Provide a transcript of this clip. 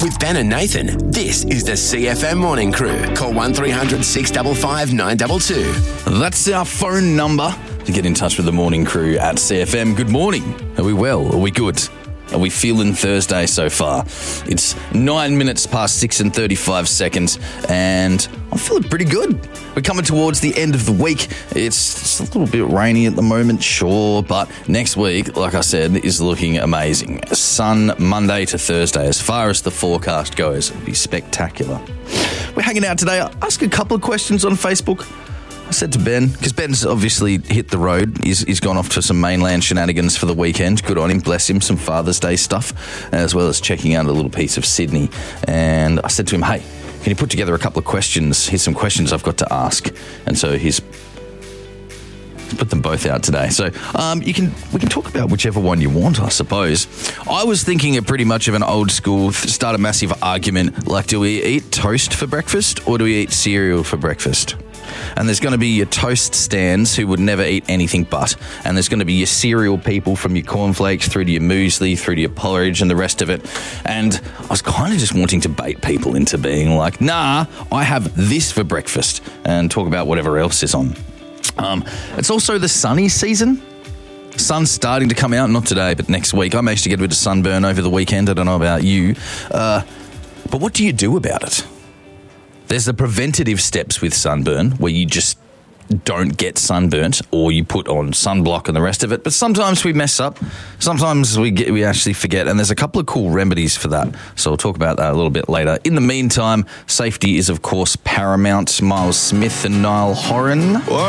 With Ben and Nathan, this is the CFM Morning Crew. Call 1300 655 922. That's our phone number to get in touch with the Morning Crew at CFM. Good morning. Are we well? Are we good? Are we feeling Thursday so far? It's 9 minutes past 6 and 35 seconds, and I'm feeling pretty good. We're coming towards the end of the week. It's a little bit rainy at the moment, sure, but next week, like I said, is looking amazing. Sun Monday to Thursday, as far as the forecast goes. It'll be spectacular. We're hanging out today. I asked a couple of questions on Facebook. I said to Ben, because Ben's obviously hit the road. He's gone off to some mainland shenanigans for the weekend. Good on him, bless him, some Father's Day stuff, as well as checking out a little piece of Sydney. And I said to him, hey, can you put together a couple of questions? Here's some questions I've got to ask. And so he's put them both out today. So we can talk about whichever one you want, I suppose. I was thinking of pretty much of an old school, start a massive argument, like do we eat toast for breakfast or do we eat cereal for breakfast? And there's going to be your toast stands who would never eat anything but. And there's going to be your cereal people from your cornflakes through to your muesli, through to your porridge and the rest of it. And I was kind of just wanting to bait people into being like, nah, I have this for breakfast, and talk about whatever else is on. It's also the sunny season. Sun's starting to come out, not today, but next week. I managed to get a bit of sunburn over the weekend. I don't know about you. But what do you do about it? There's the preventative steps with sunburn where you just don't get sunburnt, or you put on sunblock and the rest of it. But sometimes we mess up. Sometimes we actually forget. And there's a couple of cool remedies for that. So we'll talk about that a little bit later. In the meantime, safety is, of course, paramount. Miles Smith and Niall Horan.